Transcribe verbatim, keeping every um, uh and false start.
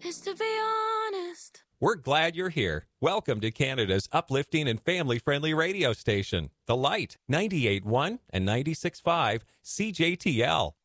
is to be honest. We're glad you're here. Welcome to Canada's uplifting and family-friendly radio station, The Light, ninety-eight point one and ninety-six point five C J T L.